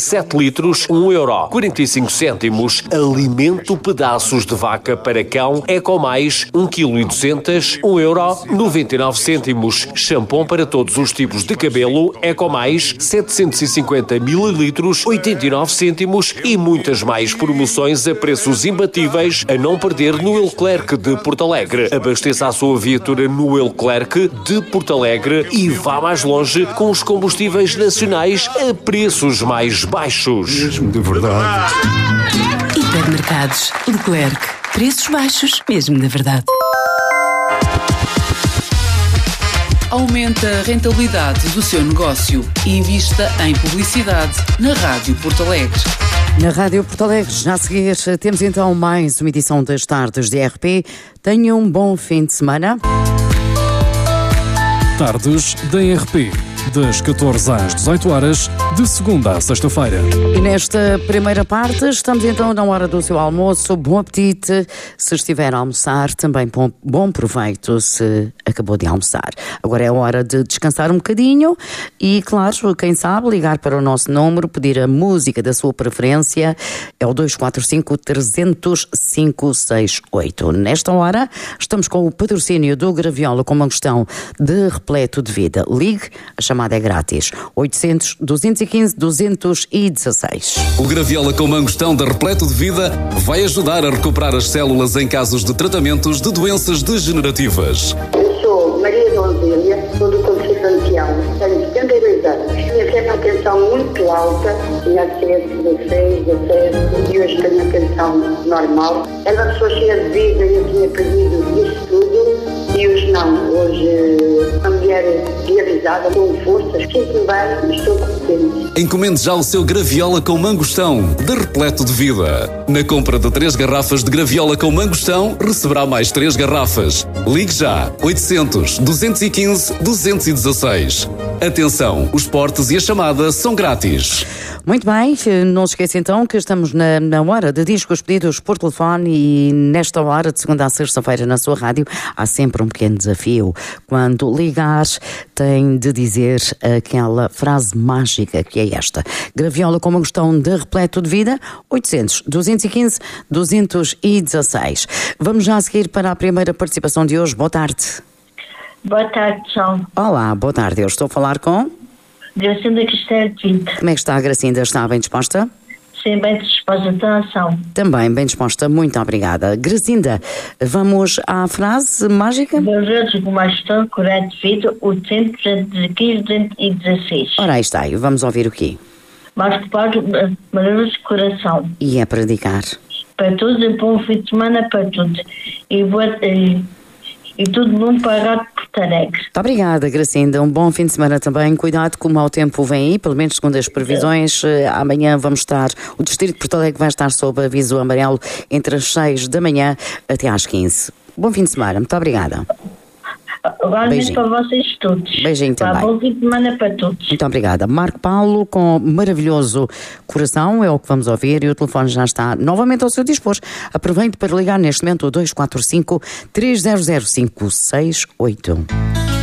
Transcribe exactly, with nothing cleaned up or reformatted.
sete litros, um euro quarenta e cinco cêntimos. Alimento pedaços de vaca para cão Ecomais, um vírgula duzentos quilos, um euro noventa e nove cêntimos. Shampoo para todos os tipos de cabelo Ecomais, setecentos e cinquenta mililitros, oitenta e nove cêntimos e muitas mais promoções a preços imbatíveis a não perder no Leclerc de Porto Alegre. Abasteça a sua viatura no Leclerc de Porto Alegre e vá mais longe com os combustíveis nacionais a preços mais baixos. Mesmo de verdade. Hipermercados Leclerc. Preços baixos, mesmo de verdade. Aumente a rentabilidade do seu negócio e invista em publicidade na Rádio Porto Alegre. Na Rádio Porto Alegre, já a seguir, temos então mais uma edição das Tardes de R P. Tenham um bom fim de semana. Tardes da R P, das catorze às dezoito horas, de segunda a sexta-feira. E nesta primeira parte, estamos então na hora do seu almoço. Bom apetite se estiver a almoçar, também bom, bom proveito se acabou de almoçar. Agora é hora de descansar um bocadinho e, claro, quem sabe, ligar para o nosso número, pedir a música da sua preferência, é o dois quatro cinco, três zero zero, cinco seis oito. Nesta hora, estamos com o patrocínio do Graviola com uma questão de repleto de vida. Ligue, a chamada é grátis. oitocentos, duzentos e quinze, duzentos e dezasseis. O Graviola com mangostão da Repleto de Vida vai ajudar a recuperar as células em casos de tratamentos de doenças degenerativas. Eu sou Maria Donzília, sou do Conselho de Ancião, tenho setenta e dois anos. Tinha sempre uma tensão muito alta, tinha sete, dezesseis, dezessete, e hoje tenho a tensão normal. Era uma pessoa cheia de vida e eu tinha perdido isso tudo, e hoje não. Hoje, uma mulher realizada, com forças, sinto-me bem, estou contente. Encomende já o seu Graviola com mangostão da Repleto de Vida. Na compra de três garrafas de Graviola com mangostão, receberá mais três garrafas. Ligue já, oitocentos, duzentos e quinze, duzentos e dezasseis. Atenção, os portes e a chamada são grátis. Muito bem, não se esqueça então que estamos na, na hora de discos pedidos por telefone e nesta hora, de segunda a sexta-feira na sua rádio, há sempre um pequeno desafio. Quando ligar, tem de dizer aquela frase mágica que é esta: Graviola com uma questão de repleto de vida, oitocentos, duzentos e quinze, duzentos e dezasseis. Vamos já a seguir para a primeira participação de hoje. Boa tarde. Boa tarde, João. Olá, boa tarde. Eu estou a falar com... Gracinda Cristel Pinto. Como é que está a Gracinda? Está bem disposta? Sim, bem disposta da ação. Também bem disposta, muito obrigada. Gracinda, vamos à frase mágica? Valores com uma questão correta de vida, oitocentos, duzentos e quinze, duzentos e dezasseis. Ora, aí está, vamos ouvir o quê? Marco Paulo, Maravilhoso de Coração. E é para dedicar? Para todos, e bom fim de semana para todos. E boa... E... E todo mundo para a Rádio Porto Alegre. Muito obrigada, Gracinda. Um bom fim de semana também. Cuidado, como o mau tempo vem aí, pelo menos segundo as previsões. É. Amanhã vamos estar, o Distrito de Porto Alegre vai estar sob aviso amarelo entre as seis da manhã até às quinze. Bom fim de semana. Muito obrigada. Agora mesmo para vocês todos. Beijinho também. Bom fim de semana para todos. Muito obrigada. Marco Paulo com Maravilhoso Coração é o que vamos ouvir e o telefone já está novamente ao seu dispor. Aproveite para ligar neste momento o dois quatro cinco, três zero zero, cinco seis oito.